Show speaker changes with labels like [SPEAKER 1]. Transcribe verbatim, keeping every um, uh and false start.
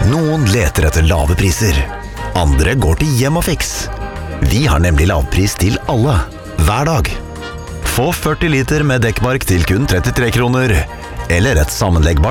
[SPEAKER 1] Noen leter etter lave priser. Andre går til Hjem og Fiks. Vi har nemlig lavpris til alle, hver dag. Få førti liter med dekkmark til kun trettitre kroner, eller et sammenleggbart